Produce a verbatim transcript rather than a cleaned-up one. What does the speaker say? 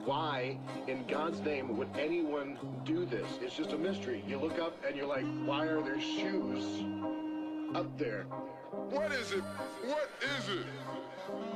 why, in God's name, would anyone do this? It's just a mystery. You look up and you're like, why are there shoes up there? What is it? What is it?